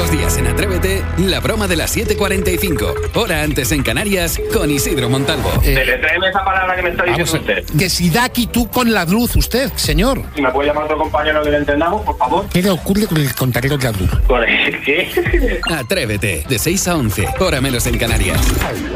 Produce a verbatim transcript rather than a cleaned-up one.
los días en Atrévete, la broma de las siete cuarenta y cinco, hora antes en Canarias, con Isidro Montalvo. Eh, Deletréeme esa palabra que me está diciendo usted. Que si da aquí tú con la luz, usted, señor. Si me puede llamar otro compañero que le entendamos, por favor. ¿Qué le ocurre con el contarero de la luz? ¿Con el qué? Atrévete, de seis a once, hora menos en Canarias.